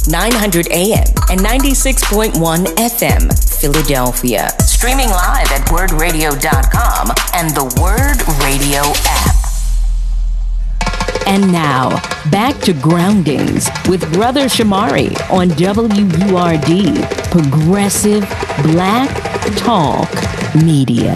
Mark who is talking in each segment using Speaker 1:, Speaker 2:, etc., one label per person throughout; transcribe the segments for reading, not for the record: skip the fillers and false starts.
Speaker 1: 900 AM and 96.1 FM, Philadelphia. Streaming live at wordradio.com and the Word Radio app. And now, back to Groundings with Brother Shamari on WURD, Progressive Black Talk Media.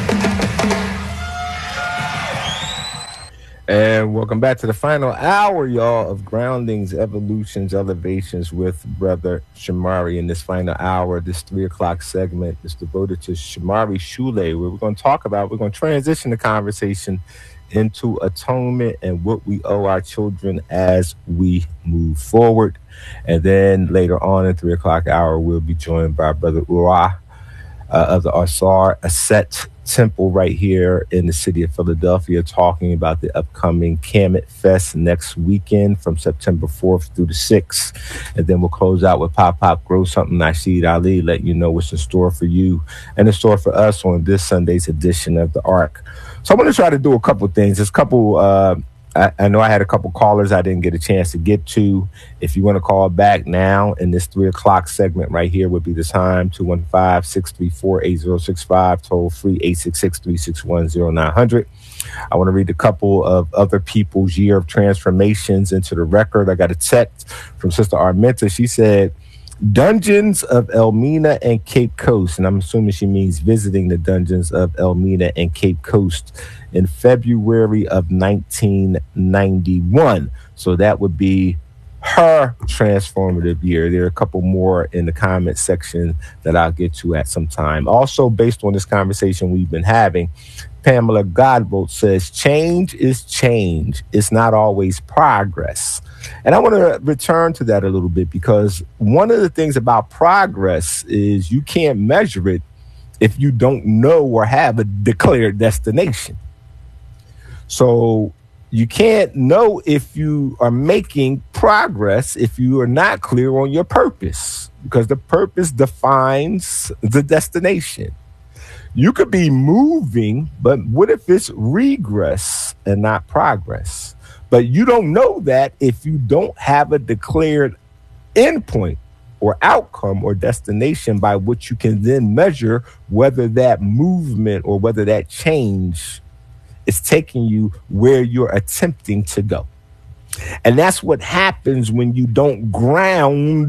Speaker 2: And welcome back to the final hour, y'all, of Groundings, Evolutions, Elevations with Brother Shamari. In this final hour, this 3 o'clock segment is devoted to Shamari Shule, where we're going to transition the conversation into atonement and what we owe our children as we move forward. And then later on in 3 o'clock hour, we'll be joined by Brother Ura of the Asar Aset Temple right here in the city of Philadelphia, talking about the upcoming Kamet Fest next weekend from September 4th through the 6th. And then we'll close out with Pop Grow Something, Nasheed Ali, let you know what's in store for you and in store for us on this Sunday's edition of The Ark. So I'm going to try to do a couple things. There's a couple, I know I had a couple callers I didn't get a chance to get to. If you want to call back now in this 3 o'clock segment right here would be the time, 215-634-8065, toll free 866-361-0900. I want to read a couple of other people's year of transformations into the record. I got a text from Sister Arminta. She said, Dungeons of Elmina and Cape Coast, and I'm assuming she means visiting the Dungeons of Elmina and Cape Coast in February of 1991. So that would be her transformative year. There are a couple more in the comment section that I'll get to at some time. Also, based on this conversation we've been having, Pamela Godbolt says, change is change. It's not always progress. And I want to return to that a little bit, because one of the things about progress is you can't measure it if you don't know or have a declared destination. So you can't know if you are making progress if you are not clear on your purpose, because the purpose defines the destination. You could be moving, but what if it's regress and not progress? But you don't know that if you don't have a declared endpoint or outcome or destination by which you can then measure whether that movement or whether that change is taking you where you're attempting to go. And that's what happens when you don't ground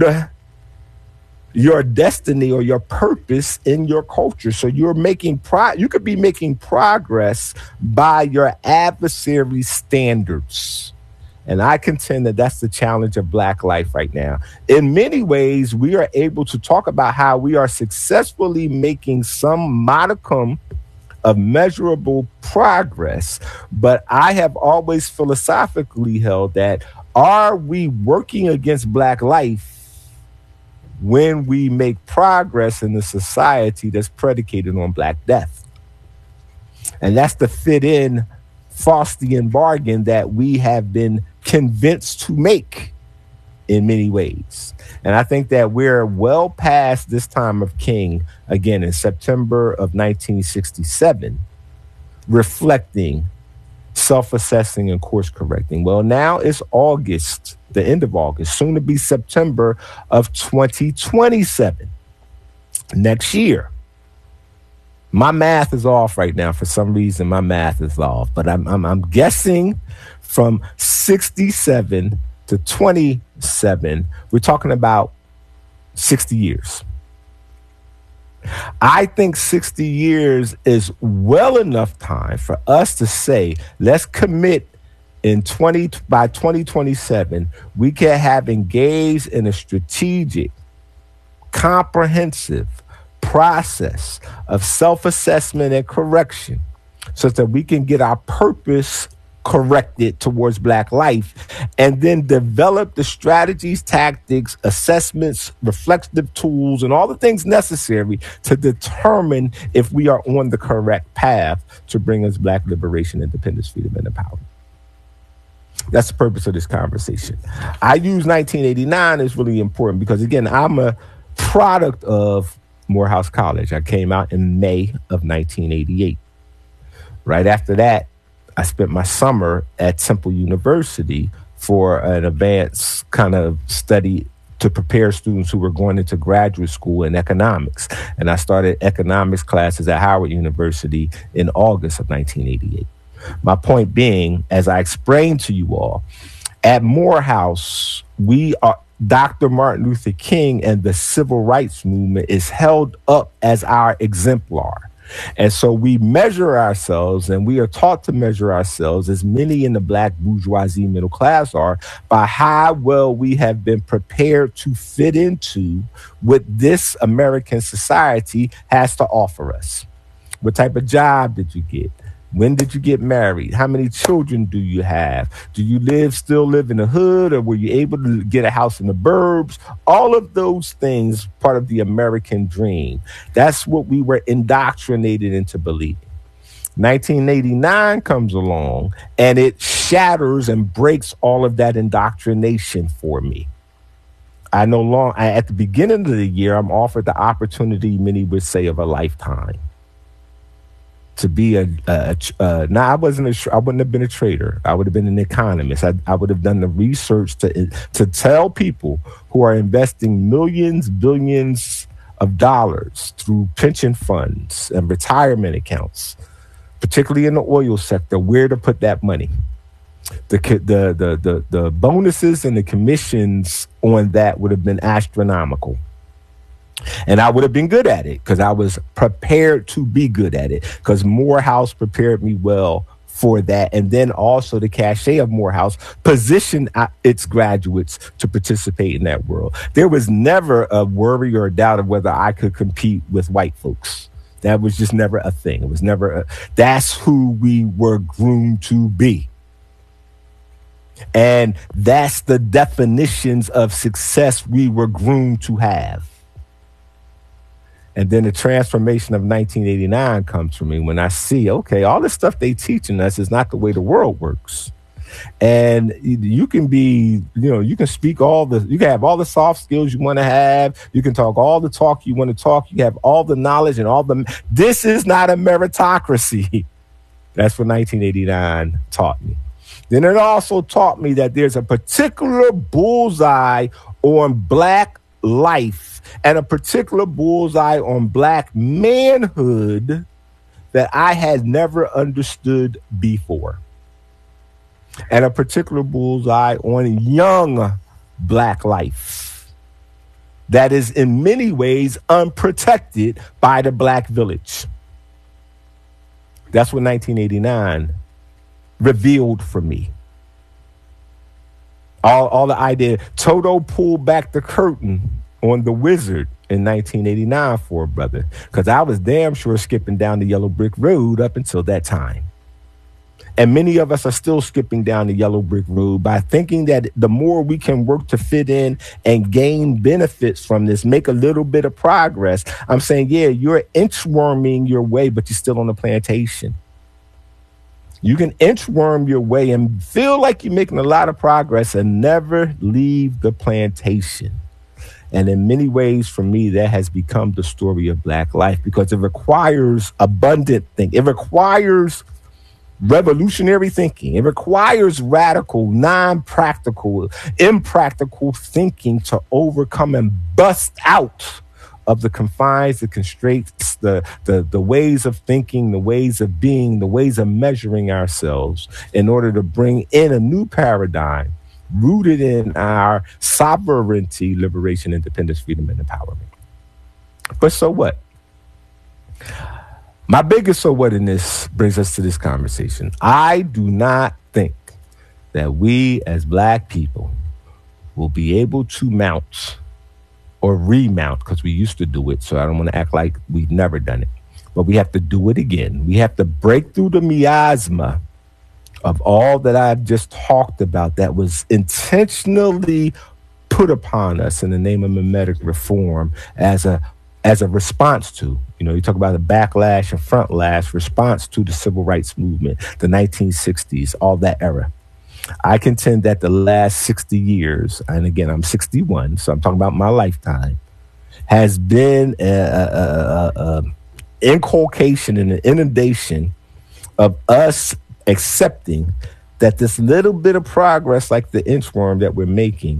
Speaker 2: your destiny or your purpose in your culture. So you're making you could be making progress by your adversary's standards. And I contend that that's the challenge of Black life right now. In many ways, we are able to talk about how we are successfully making some modicum of measurable progress. But I have always philosophically held that, are we working against Black life when we make progress in a society that's predicated on Black death? And that's the fit-in Faustian bargain that we have been convinced to make in many ways. And I think that we're well past this time of King, again, in September of 1967, reflecting, self-assessing, and course-correcting. Well, now it's August, the end of August, soon to be September of 2027, next year. My math is off right now. For some reason, my math is off, but I'm guessing from 67 to 27, we're talking about 60 years. I think 60 years is well enough time for us to say, let's commit by 2027, we can have engaged in a strategic, comprehensive process of self-assessment and correction so that we can get our purpose corrected towards Black life, and then develop the strategies, tactics, assessments, reflective tools, and all the things necessary to determine if we are on the correct path to bring us Black liberation, independence, freedom, and empowerment. That's the purpose of this conversation. I use 1989 as really important because, again, I'm a product of Morehouse College. I came out in May of 1988. Right after that, I spent my summer at Temple University for an advanced kind of study to prepare students who were going into graduate school in economics. And I started economics classes at Howard University in August of 1988. My point being, as I explained to you all, at Morehouse, Dr. Martin Luther King and the civil rights movement is held up as our exemplar. And so we measure ourselves, and we are taught to measure ourselves, as many in the Black bourgeoisie middle class are, by how well we have been prepared to fit into what this American society has to offer us. What type of job did you get? When did you get married? How many children do you have? Do you still live in the hood, or were you able to get a house in the burbs? All of those things, part of the American dream. That's what we were indoctrinated into believing. 1989 comes along, and it shatters and breaks all of that indoctrination for me. At the beginning of the year, I'm offered the opportunity, many would say, of a lifetime. To be I wouldn't have been a trader. I would have been an economist. I would have done the research to tell people who are investing millions, billions of dollars through pension funds and retirement accounts, particularly in the oil sector, where to put that money. The bonuses and the commissions on that would have been astronomical. And I would have been good at it because I was prepared to be good at it, because Morehouse prepared me well for that. And then also the cachet of Morehouse positioned its graduates to participate in that world. There was never a worry or a doubt of whether I could compete with white folks. That was just never a thing. It was never that's who we were groomed to be. And that's the definitions of success we were groomed to have. And then the transformation of 1989 comes for me when I see, okay, all the stuff they teaching us is not the way the world works. And you can you can speak you can have all the soft skills you want to have. You can talk all the talk you want to talk. You have all the knowledge and this is not a meritocracy. That's what 1989 taught me. Then it also taught me that there's a particular bullseye on Black life and a particular bullseye on Black manhood that I had never understood before. And a particular bullseye on young Black life that is in many ways unprotected by the Black village. That's what 1989 revealed for me. All the idea. Toto pulled back the curtain on The Wizard in 1989 for a brother, because I was damn sure skipping down the yellow brick road up until that time. And many of us are still skipping down the yellow brick road by thinking that the more we can work to fit in and gain benefits from this, make a little bit of progress. I'm saying, yeah, you're inchworming your way, but you're still on the plantation. You can inchworm your way and feel like you're making a lot of progress and never leave the plantation. And in many ways, for me, that has become the story of Black life, because it requires abundant thinking. It requires revolutionary thinking. It requires radical, non-practical, impractical thinking to overcome and bust out of the confines, the constraints, the ways of thinking, the ways of being, the ways of measuring ourselves in order to bring in a new paradigm rooted in our sovereignty, liberation, independence, freedom, and empowerment. But so what? My biggest so what in this brings us to this conversation. I do not think that we as Black people will be able to mount or remount, because we used to do it, so I don't want to act like we've never done it. But we have to do it again. We have to break through the miasma of all that I've just talked about that was intentionally put upon us in the name of mimetic reform as a response to, you talk about the backlash and frontlash response to the civil rights movement, the 1960s, all that era. I contend that the last 60 years, and again, I'm 61, so I'm talking about my lifetime, has been an inculcation and an inundation of us accepting that this little bit of progress, like the inchworm that we're making,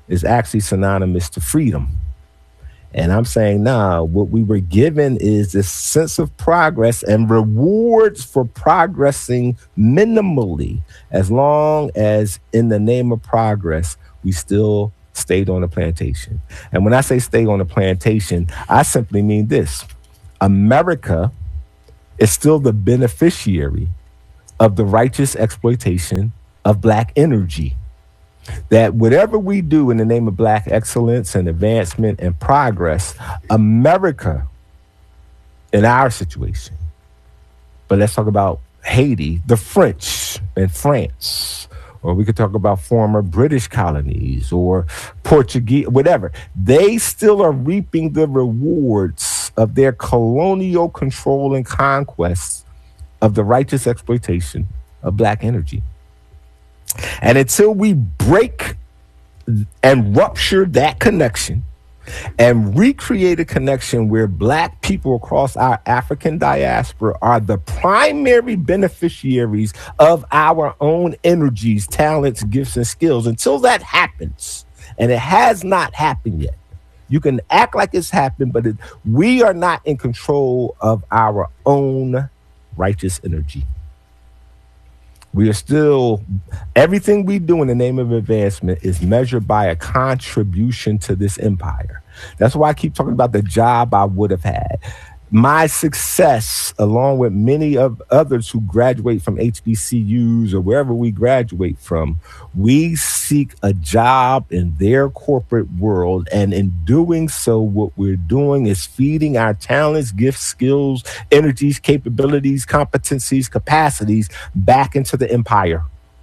Speaker 2: is actually synonymous to freedom. And I'm saying, nah, what we were given is this sense of progress and rewards for progressing minimally, as long as in the name of progress, we still stayed on the plantation. And when I say stay on the plantation, I simply mean this. America is still the beneficiary of the righteous exploitation of Black energy. That whatever we do in the name of Black excellence and advancement and progress, America, in our situation, but let's talk about Haiti, the French and France, or we could talk about former British colonies or Portuguese, whatever. They still are reaping the rewards of their colonial control and conquest of the righteous exploitation of Black energy. And until we break and rupture that connection and recreate a connection where Black people across our African diaspora are the primary beneficiaries of our own energies, talents, gifts, and skills, until that happens, and it has not happened yet. You can act like it's happened, but we are not in control of our own righteous energy. We are still, everything we do in the name of advancement is measured by a contribution to this empire. That's why I keep talking about the job I would have had. My success, along with many of others who graduate from HBCUs or wherever we graduate from, we seek a job in their corporate world. And in doing so, what we're doing is feeding our talents, gifts, skills, energies, capabilities, competencies, capacities back into the empire.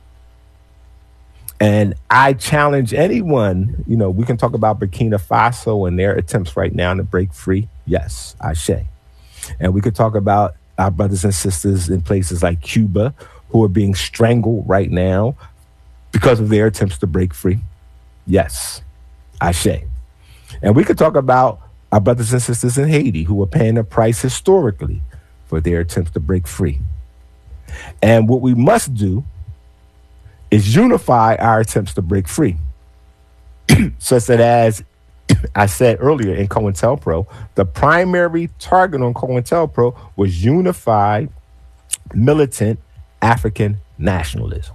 Speaker 2: And I challenge anyone, we can talk about Burkina Faso and their attempts right now to break free. Yes, Ashe. And we could talk about our brothers and sisters in places like Cuba who are being strangled right now because of their attempts to break free. Yes, Ashe. And we could talk about our brothers and sisters in Haiti who are paying a price historically for their attempts to break free. And what we must do is unify our attempts to break free, such that, as I said earlier in COINTELPRO, the primary target on COINTELPRO was unified militant African nationalism.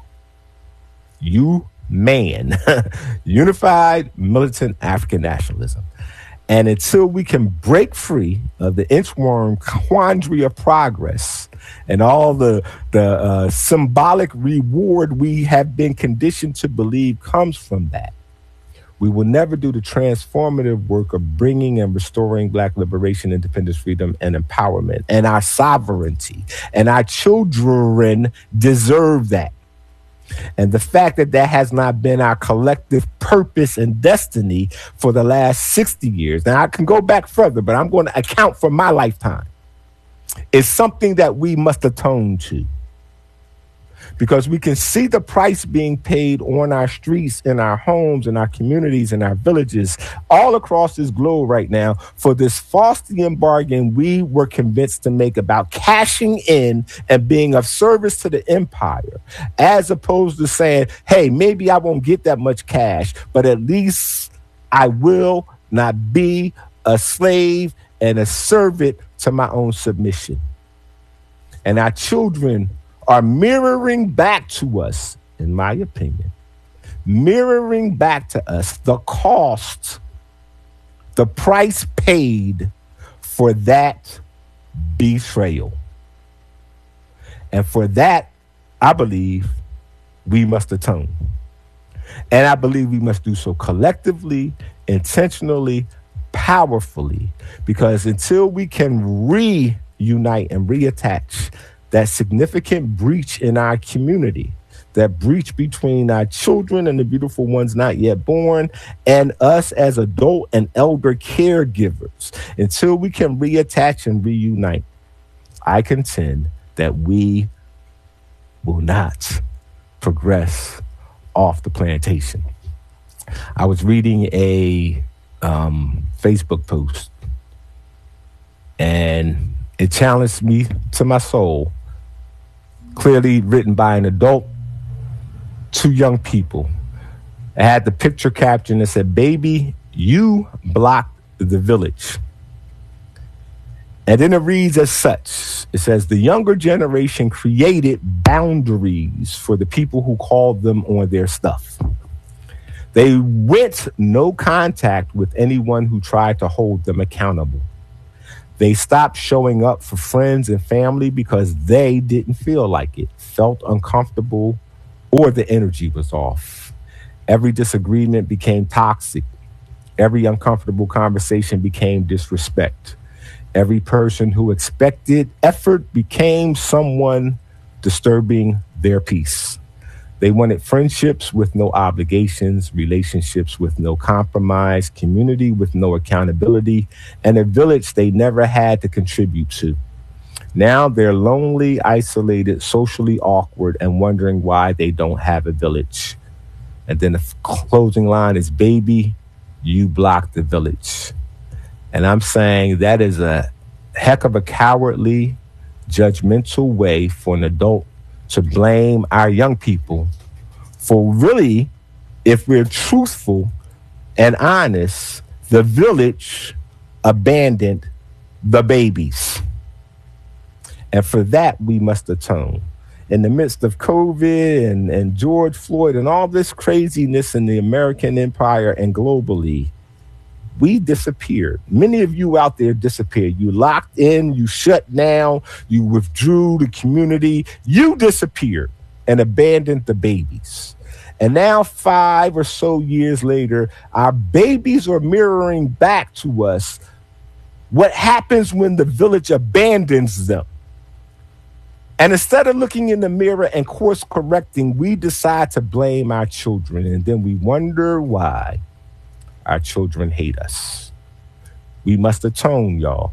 Speaker 2: Unified militant African nationalism. And until we can break free of the inchworm quandary of progress and all the symbolic reward we have been conditioned to believe comes from that, we will never do the transformative work of bringing and restoring Black liberation, independence, freedom, and empowerment, and our sovereignty. And our children deserve that. And the fact that that has not been our collective purpose and destiny for the last 60 years, now I can go back further, but I'm going to account for my lifetime, is something that we must atone to. Because we can see the price being paid on our streets, in our homes, in our communities, in our villages, all across this globe right now for this Faustian bargain we were convinced to make about cashing in and being of service to the empire, as opposed to saying, hey, maybe I won't get that much cash, but at least I will not be a slave and a servant to my own submission. And our children are mirroring back to us, in my opinion, mirroring back to us the cost, the price paid for that betrayal. And for that, I believe we must atone. And I believe we must do so collectively, intentionally, powerfully, because until we can reunite and reattach that significant breach in our community, that breach between our children and the beautiful ones not yet born, and us as adult and elder caregivers, until we can reattach and reunite, I contend that we will not progress off the plantation. I was reading a Facebook post, and it challenged me to my soul, clearly written by an adult, two young people. It had the picture caption that said, "Baby, you blocked the village." And then it reads as such. It says, "The younger generation created boundaries for the people who called them on their stuff. They went no contact with anyone who tried to hold them accountable. They stopped showing up for friends and family because they didn't feel like it, felt uncomfortable, or the energy was off. Every disagreement became toxic. Every uncomfortable conversation became disrespect. Every person who expected effort became someone disturbing their peace. They wanted friendships with no obligations, relationships with no compromise, community with no accountability, and a village they never had to contribute to. Now they're lonely, isolated, socially awkward, and wondering why they don't have a village." And then the closing line is, "Baby, you blocked the village." And I'm saying that is a heck of a cowardly, judgmental way for an adult to blame our young people for really, if we're truthful and honest, the village abandoned the babies. And for that, we must atone. In the midst of COVID and George Floyd and all this craziness in the American empire and globally, we disappeared. Many of you out there disappeared. You locked in, you shut down, you withdrew the community, you disappeared and abandoned the babies. And now 5 or so years later, our babies are mirroring back to us what happens when the village abandons them. And instead of looking in the mirror and course correcting, we decide to blame our children. And then we wonder why our children hate us. We must atone, y'all.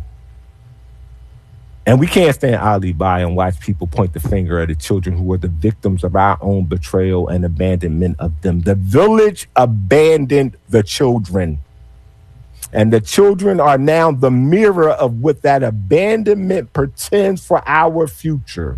Speaker 2: And we can't stand idly by and watch people point the finger at the children who are the victims of our own betrayal and abandonment of them. The village abandoned the children. And the children are now the mirror of what that abandonment pretends for our future.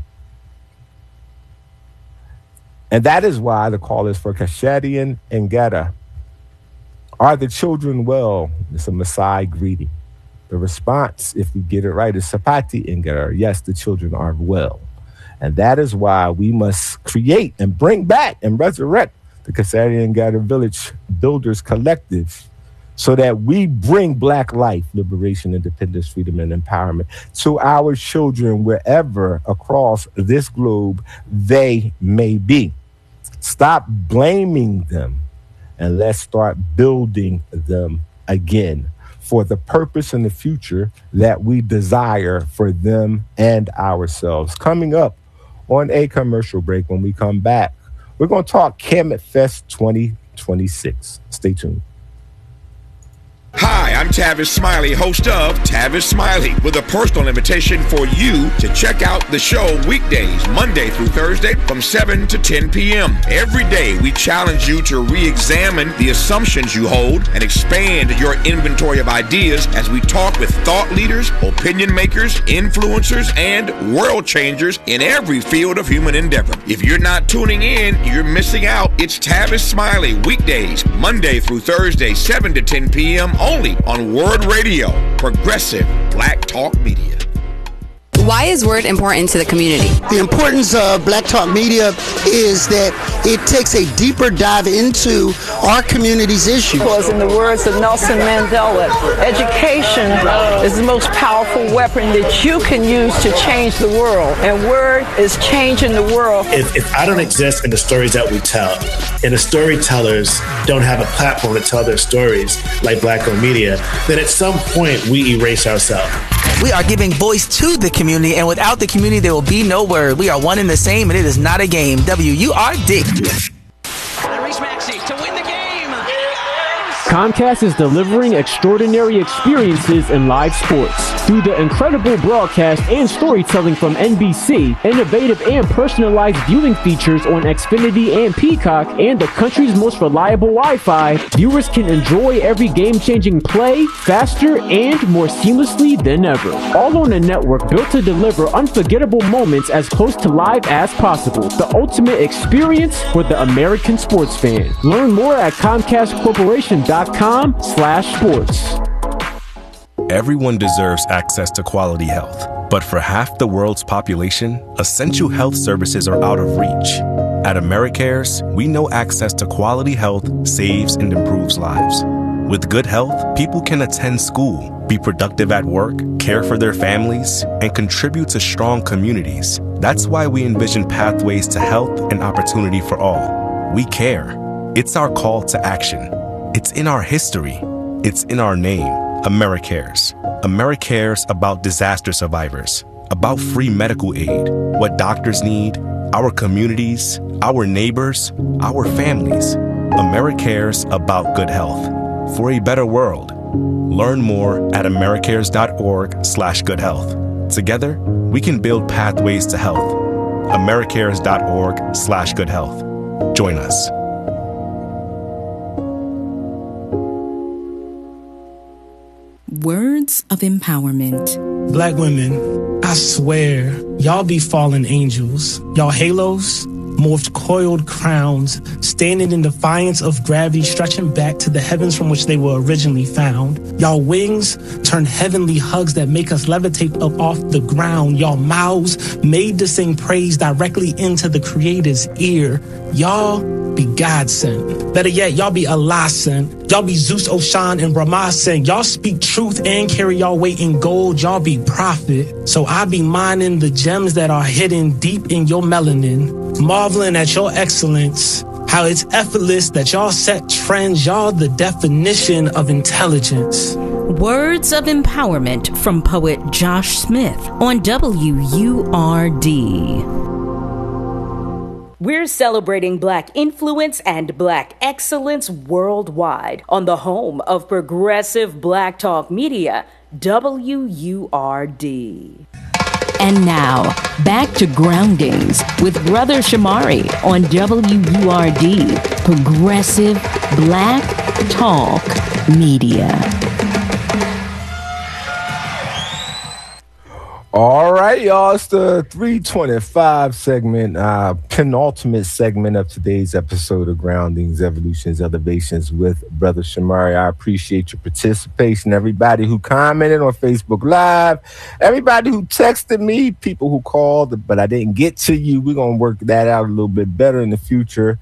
Speaker 2: And that is why the call is for Kashadian and Geta. Are the children well? It's a Maasai greeting. The response, if we get it right, is Sapati and Geta. Yes, the children are well. And that is why we must create and bring back and resurrect the Kashadian Geta Village Builders Collective, so that we bring Black life, liberation, independence, freedom, and empowerment to our children wherever across this globe they may be. Stop blaming them and let's start building them again for the purpose and the future that we desire for them and ourselves. Coming up on a commercial break, when we come back, we're going to talk Kemet Fest 2026. Stay tuned.
Speaker 3: Hi, I'm Tavis Smiley, host of Tavis Smiley, with a personal invitation for you to check out the show weekdays, Monday through Thursday from 7 to 10 p.m. Every day, we challenge you to re-examine the assumptions you hold and expand your inventory of ideas as we talk with thought leaders, opinion makers, influencers, and world changers in every field of human endeavor. If you're not tuning in, you're missing out. It's Tavis Smiley, weekdays, Monday through Thursday, 7 to 10 p.m. only on Word Radio, progressive Black Talk Media.
Speaker 4: Why is Word important to the community?
Speaker 5: The importance of Black Talk Media is that it takes a deeper dive into our community's issues.
Speaker 6: Because in the words of Nelson Mandela, education is the most powerful weapon that you can use to change the world. And Word is changing the world.
Speaker 7: If I don't exist in the stories that we tell, and the storytellers don't have a platform to tell their stories like Black-owned media, then at some point we erase ourselves.
Speaker 8: We are giving voice to the community, and without the community, there will be no Word. We are one and the same, and it is not a game. WURD.
Speaker 9: Reese Maxey to win the game. Comcast is delivering extraordinary experiences in live sports. Through the incredible broadcast and storytelling from NBC, innovative and personalized viewing features on Xfinity and Peacock, and the country's most reliable Wi-Fi, viewers can enjoy every game-changing play faster and more seamlessly than ever. All on a network built to deliver unforgettable moments as close to live as possible. The ultimate experience for the American sports fan. Learn more at ComcastCorporation.com/sports.
Speaker 10: Everyone deserves access to quality health, but for half the world's population, essential health services are out of reach. At AmeriCares, we know access to quality health saves and improves lives. With good health, people can attend school, be productive at work, care for their families, and contribute to strong communities. That's why we envision pathways to health and opportunity for all. We care. It's our call to action. It's in our history. It's in our name. AmeriCares. AmeriCares about disaster survivors, about free medical aid, what doctors need, our communities, our neighbors, our families. AmeriCares about good health. For a better world. Learn more at americares.org/goodhealth. Together, we can build pathways to health. americares.org/goodhealth. Join us.
Speaker 1: Words of empowerment.
Speaker 11: Black women, I swear, y'all be fallen angels. Y'all halos, morphed coiled crowns, standing in defiance of gravity, stretching back to the heavens from which they were originally found. Y'all wings turn heavenly hugs that make us levitate up off the ground. Y'all mouths made to sing praise directly into the Creator's ear. Y'all be God sent. Better yet, y'all be Allah sent. Y'all be Zeus, Oshan, and Brahma sent. Y'all speak truth and carry y'all weight in gold. Y'all be prophet. So I be mining the gems that are hidden deep in your melanin, marveling at your excellence, how it's effortless that y'all set trends. Y'all the definition of intelligence.
Speaker 1: Words of empowerment from poet Josh Smith on WURD.
Speaker 12: We're celebrating Black influence and Black excellence worldwide on the home of progressive Black talk media, WURD.
Speaker 1: And now, back to Groundings with Brother Shamari on WURD, Progressive Black Talk Media.
Speaker 2: All right, y'all. It's the 325 segment, penultimate segment of today's episode of Groundings, Evolutions, Elevations with Brother Shamari. I appreciate your participation. Everybody who commented on Facebook Live, everybody who texted me, people who called, but I didn't get to you. We're going to work that out a little bit better in the future.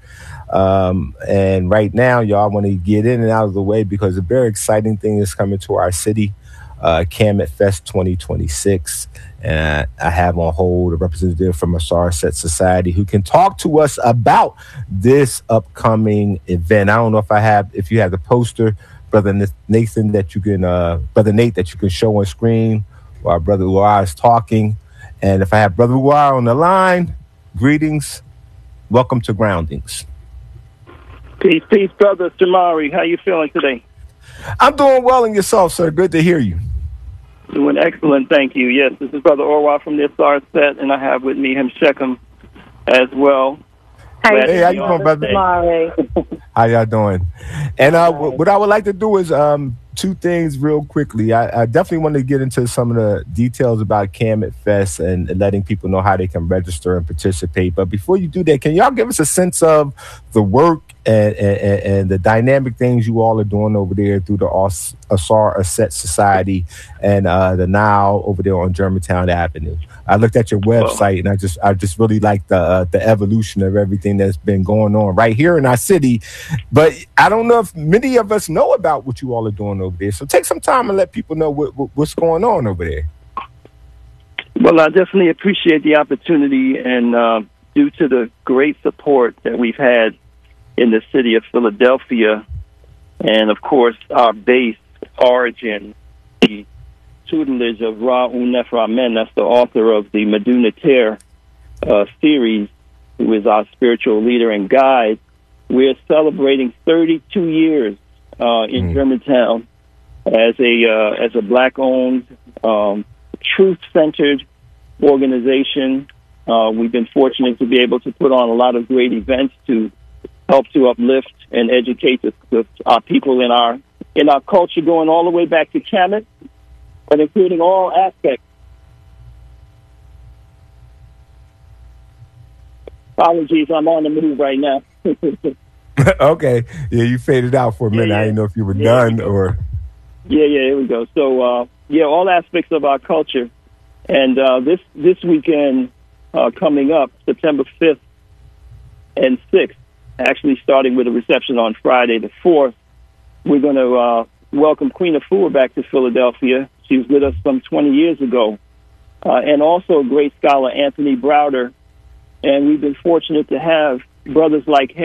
Speaker 2: And right now, y'all, I want to get in and out of the way because a very exciting thing is coming to our city. Camet Fest 2026, and I have on hold a representative from Asar Set Society who can talk to us about this upcoming event. I don't know if you have the poster, Brother Nathan, that you can Brother Nate, that you can show on screen while Brother Uar is talking. And if I have Brother Uar on the line, greetings, welcome to Groundings.
Speaker 13: Peace, Brother Shamari. How you feeling today?
Speaker 2: I'm doing well, and yourself, sir. Good to hear you.
Speaker 13: Doing excellent, thank you. Yes, this is Brother Orwa from the Asar Set, and I have with me Hem Shechem as well.
Speaker 2: Hey, how you doing, brother? How y'all doing? And what I would like to do is two things real quickly. I definitely want to get into some of the details about Camet Fest and letting people know how they can register and participate. But before you do that, can y'all give us a sense of the work and the dynamic things you all are doing over there through the Asar Set Society and the Now over there on Germantown Avenue? I looked at your website and I just really like the evolution of everything that's been going on right here in our city. But I don't know if many of us know about what you all are doing over there. So take some time and let people know what's going on over there.
Speaker 13: Well, I definitely appreciate the opportunity, and due to the great support that we've had in the city of Philadelphia, and of course our base origin, the tutelage of Ra'u Nefra Men, that's the author of the Meduna Ter series, who is our spiritual leader and guide. We're celebrating 32 years in Germantown as a Black-owned, truth-centered organization. We've been fortunate to be able to put on a lot of great events to help to uplift and educate our people in our culture, going all the way back to Kemet, but including all aspects. Apologies, I'm on the move right now.
Speaker 2: Okay. Yeah, you faded out for a minute. I didn't know if you were done or...
Speaker 13: Yeah, here we go. So, all aspects of our culture. And this weekend coming up, September 5th and 6th, actually starting with a reception on Friday the 4th, we're going to welcome Queen Afua back to Philadelphia. She was with us some 20 years ago. And also great scholar Anthony Browder. And we've been fortunate to have brothers like him